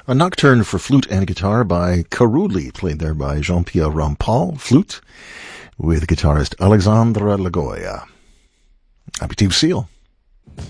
A nocturne for flute and guitar by Karuli, played there by Jean-Pierre Rampal, flute, with guitarist Alexandre Lagoya. Aperitif Seal.